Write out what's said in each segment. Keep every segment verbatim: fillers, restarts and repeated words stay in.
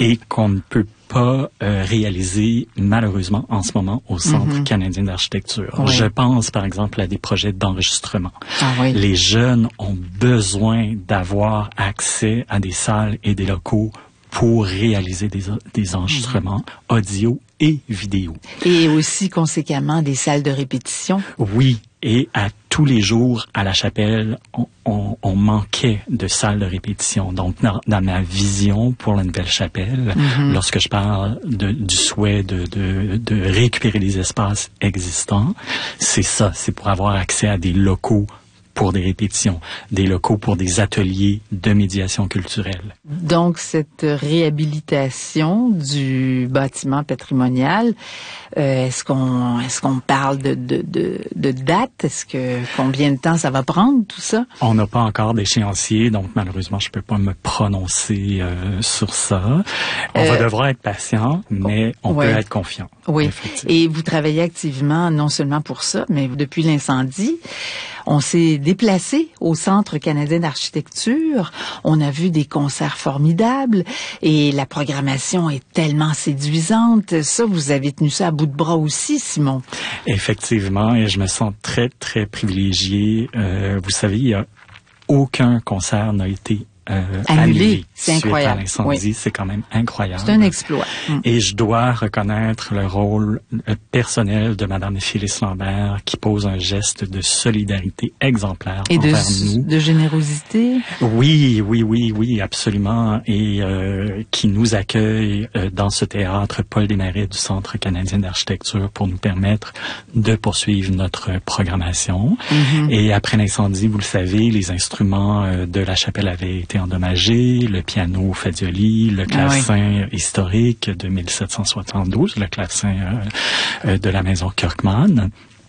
et qu'on ne peut pas euh, réaliser malheureusement en ce moment au Centre mm-hmm. canadien d'architecture. Oui. Je pense par exemple à des projets d'enregistrement. Ah, oui. Les jeunes ont besoin d'avoir accès à des salles et des locaux pour réaliser des, des enregistrements mm-hmm. audio et vidéo. Et aussi conséquemment des salles de répétition. Oui. Et à tous les jours, à la chapelle, on, on, on manquait de salles de répétition. Donc, dans, dans ma vision pour la nouvelle chapelle, mm-hmm. lorsque je parle de, du souhait de, de, de récupérer les espaces existants, c'est ça, c'est pour avoir accès à des locaux pour des répétitions, des locaux pour des ateliers de médiation culturelle. Donc, cette réhabilitation du bâtiment patrimonial, euh, est-ce qu'on est-ce qu'on parle de, de, de, de date? Est-ce que combien de temps ça va prendre, tout ça? On n'a pas encore d'échéancier, donc malheureusement, je peux pas me prononcer euh, sur ça. On euh, va devoir être patient, mais on ouais. peut être confiant. Oui, et vous travaillez activement non seulement pour ça, mais depuis l'incendie, on s'est déplacé au Centre canadien d'architecture. On a vu des concerts formidables et la programmation est tellement séduisante. Ça, vous avez tenu ça à bout de bras aussi, Simon. Effectivement, et je me sens très, très privilégié. Euh, vous savez, il y a aucun concert n'a été Euh, annulé, annulé c'est incroyable. À l'incendie, oui. C'est quand même incroyable. C'est un exploit. Mm. Et je dois reconnaître le rôle personnel de Madame Phyllis Lambert qui pose un geste de solidarité exemplaire et envers de, nous. de générosité. Oui, oui, oui, oui, absolument. Et euh, qui nous accueille euh, dans ce théâtre Paul Desmarais du Centre canadien d'architecture pour nous permettre de poursuivre notre programmation. Mm-hmm. Et après l'incendie, vous le savez, les instruments euh, de la chapelle avaient été endommagé, le piano Fagioli, le clavecin ah oui. historique de mille sept cent soixante-douze, le clavecin euh, de la maison Kirkman.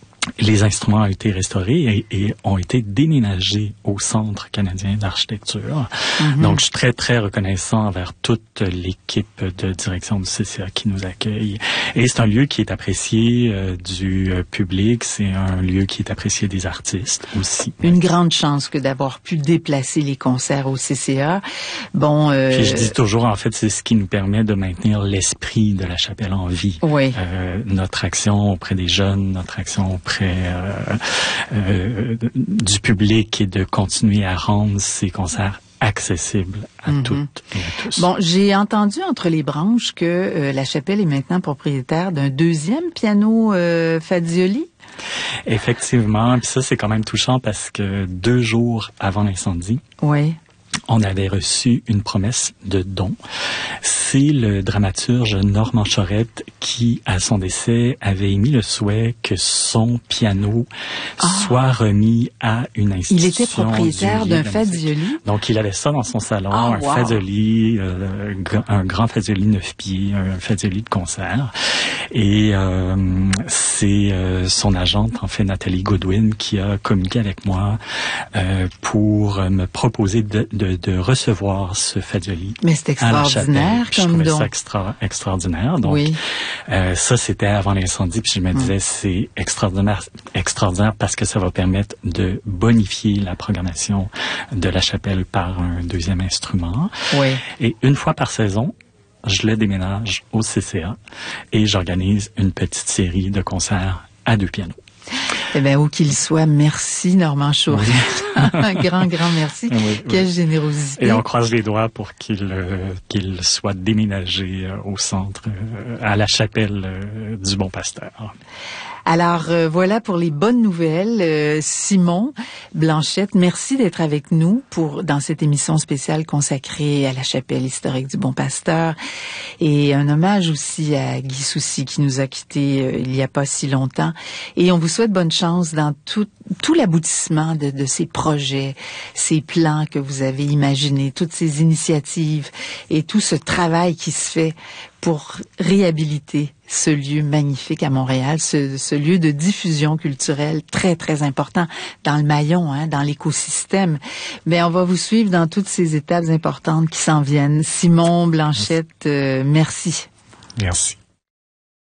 Les instruments ont été restaurés et, et ont été déménagés au Centre canadien d'architecture. Mm-hmm. Donc, je suis très, très reconnaissant envers toute l'équipe de direction du C C A qui nous accueille. Et c'est un lieu qui est apprécié euh, du euh, public. C'est un lieu qui est apprécié des artistes aussi. Une grande chance que d'avoir pu déplacer les concerts au C C A. Bon, euh... Puis je dis toujours, en fait, c'est ce qui nous permet de maintenir l'esprit de la chapelle en vie. Oui. Euh, notre action auprès des jeunes, notre action auprès Euh, euh, du public et de continuer à rendre ces concerts accessibles à mm-hmm. toutes et à tous. Bon, j'ai entendu entre les branches que euh, la chapelle est maintenant propriétaire d'un deuxième piano euh, Fagioli. Effectivement, puis ça c'est quand même touchant parce que deux jours avant l'incendie, oui. on avait reçu une promesse de don. C'est le dramaturge Normand Chorette qui, à son décès, avait émis le souhait que son piano ah. soit remis à une institution. Il était propriétaire d'un Fagioli. Donc, il avait ça dans son salon, ah, un wow. Fagioli, euh, un grand Fagioli neuf pieds, un Fagioli de concert. Et euh, c'est euh, son agente, en fait, Nathalie Goodwin, qui a communiqué avec moi euh, pour me proposer de, de, de recevoir ce Fagioli. Mais c'est extraordinaire comme je trouvais don. ça extra, extraordinaire. Donc, oui. euh, ça, c'était avant l'incendie. Puis je me disais, mm. c'est extraordinaire, extraordinaire parce que ça va permettre de bonifier la programmation de la chapelle par un deuxième instrument. Oui. Et une fois par saison, je le déménage au C C A et j'organise une petite série de concerts à deux pianos. Eh bien, où qu'il soit, merci Normand Chorette. Oui. Un grand, grand merci. Oui, Quelle oui. générosité. Et on croise les doigts pour qu'il euh, qu'il soit déménagé euh, au centre, euh, à la chapelle euh, du Bon Pasteur. Alors, euh, voilà pour les bonnes nouvelles. Euh, Simon Blanchette, merci d'être avec nous pour dans cette émission spéciale consacrée à la chapelle historique du Bon Pasteur. Et un hommage aussi à Guy Soucy qui nous a quittés euh, il y a pas si longtemps. Et on vous souhaite bonne chance dans tout, tout l'aboutissement de, de ces projets, ces plans que vous avez imaginés, toutes ces initiatives et tout ce travail qui se fait pour réhabiliter ce lieu magnifique à Montréal, ce, ce lieu de diffusion culturelle très, très important dans le maillon, hein, dans l'écosystème. Mais on va vous suivre dans toutes ces étapes importantes qui s'en viennent. Simon Blanchette, euh, merci. Merci.